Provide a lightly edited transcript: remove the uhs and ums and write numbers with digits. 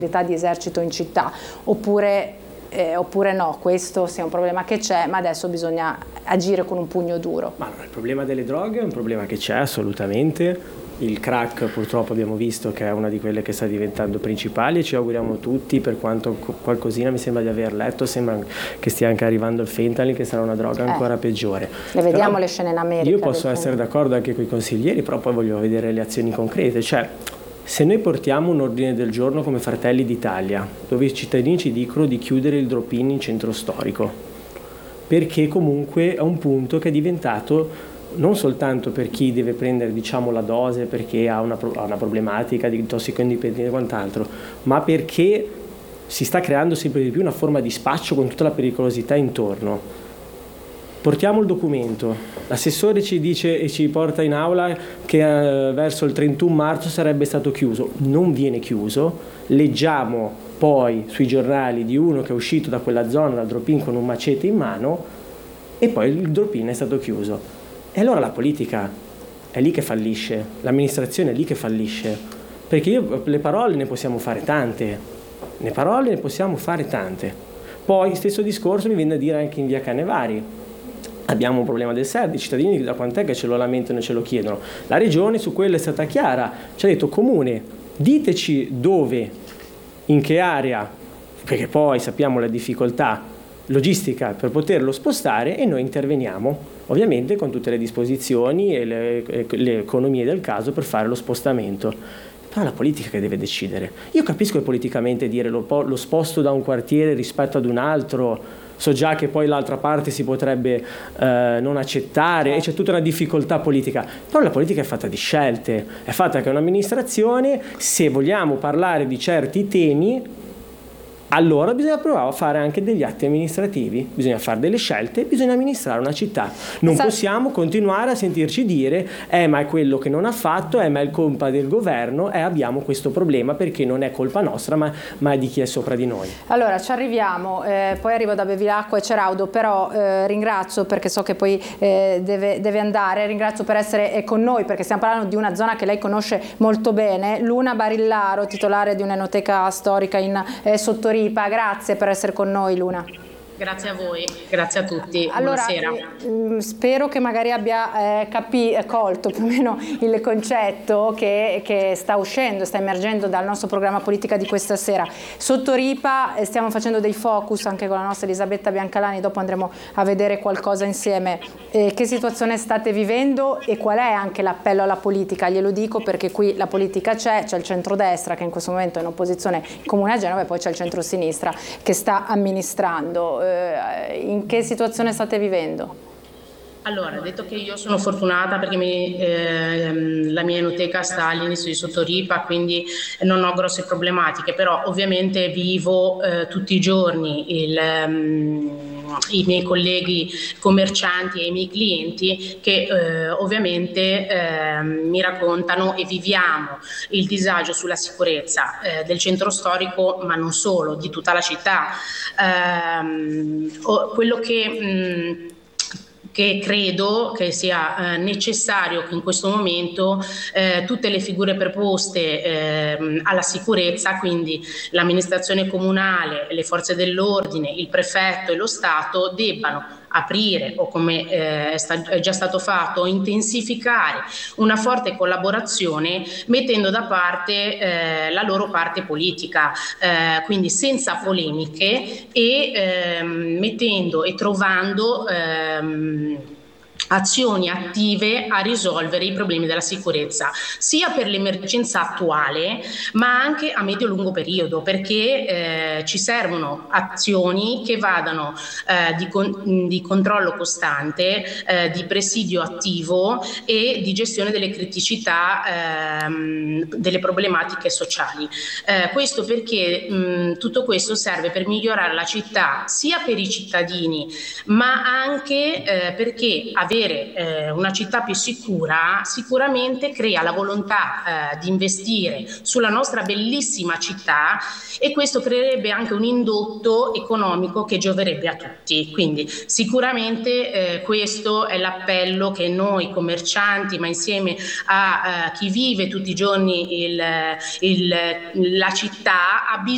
di esercito in città, oppure no, questo sia un problema che c'è, ma adesso bisogna agire con un pugno duro. Ma no, il problema delle droghe è un problema che c'è assolutamente. Il crack purtroppo abbiamo visto che è una di quelle che sta diventando principali e ci auguriamo tutti, per quanto qualcosina mi sembra di aver letto, sembra che stia anche arrivando il fentanyl, che sarà una droga ancora peggiore. Le vediamo le scene in America. Io posso essere d'accordo anche con i consiglieri, però poi voglio vedere le azioni concrete. Cioè, se noi portiamo un ordine del giorno come Fratelli d'Italia, dove i cittadini ci dicono di chiudere il drop-in in centro storico, perché comunque è un punto che è diventato non soltanto per chi deve prendere, diciamo, la dose perché ha una problematica di tossicodipendenza e quant'altro, ma perché si sta creando sempre di più una forma di spaccio con tutta la pericolosità intorno. Portiamo il documento, l'assessore ci dice e ci porta in aula che verso il 31 marzo sarebbe stato chiuso, non viene chiuso, leggiamo poi sui giornali di uno che è uscito da quella zona dal drop-in con un macete in mano e poi il drop-in è stato chiuso. E allora la politica è lì che fallisce, l'amministrazione è lì che fallisce, perché le parole ne possiamo fare tante, Poi stesso discorso mi viene da dire anche in via Canevari. Abbiamo un problema del SERD, i cittadini da quant'è che ce lo lamentano e ce lo chiedono. La regione su quello è stata chiara, ci ha detto: comune, diteci dove, in che area, perché poi sappiamo la difficoltà logistica per poterlo spostare e noi interveniamo, ovviamente con tutte le disposizioni e le economie del caso per fare lo spostamento. Però è la politica che deve decidere. Io capisco che politicamente dire lo sposto da un quartiere rispetto ad un altro, so già che poi l'altra parte si potrebbe non accettare e c'è tutta una difficoltà politica, però la politica è fatta di scelte, è fatta che un'amministrazione, se vogliamo parlare di certi temi, allora bisogna provare a fare anche degli atti amministrativi, bisogna fare delle scelte, bisogna amministrare una città. Non possiamo continuare a sentirci dire ma è quello che non ha fatto, ma è colpa del governo, abbiamo questo problema perché non è colpa nostra ma è di chi è sopra di noi. Allora ci arriviamo, poi arrivo da Bevilacqua e Ceraudo, però ringrazio perché so che poi deve andare, ringrazio per essere con noi perché stiamo parlando di una zona che lei conosce molto bene, Luna Barillaro, titolare di un'enoteca storica in Sottoripa. Grazie per essere con noi, Luna. Grazie a voi, grazie a tutti. Allora, spero che magari abbia colto più o meno il concetto che sta uscendo, sta emergendo dal nostro programma politica di questa sera. Sotto Ripa stiamo facendo dei focus anche con la nostra Elisabetta Biancalani, dopo andremo a vedere qualcosa insieme. Che situazione state vivendo e qual è anche l'appello alla politica? Glielo dico perché qui la politica c'è il centrodestra che in questo momento è in opposizione comune a Genova e poi c'è il centrosinistra che sta amministrando. In che situazione state vivendo? Allora, detto che io sono fortunata perché la mia enoteca sta all'inizio di Sottoripa, quindi non ho grosse problematiche, però ovviamente vivo tutti i giorni i miei colleghi commercianti e i miei clienti che ovviamente mi raccontano e viviamo il disagio sulla sicurezza del centro storico, ma non solo, di tutta la città. Quello che credo che sia necessario che in questo momento tutte le figure preposte alla sicurezza, quindi l'amministrazione comunale, le forze dell'ordine, il prefetto e lo Stato debbano aprire o come è già stato fatto intensificare una forte collaborazione mettendo da parte la loro parte politica, quindi senza polemiche e mettendo e trovando azioni attive a risolvere i problemi della sicurezza, sia per l'emergenza attuale ma anche a medio-lungo periodo, perché ci servono azioni che vadano di controllo costante, di presidio attivo e di gestione delle criticità delle problematiche sociali. Questo perché tutto questo serve per migliorare la città sia per i cittadini ma anche perché avere una città più sicura sicuramente crea la volontà di investire sulla nostra bellissima città e questo creerebbe anche un indotto economico che gioverebbe a tutti. Quindi sicuramente questo è l'appello che noi commercianti, ma insieme a chi vive tutti i giorni la città, ha bisogno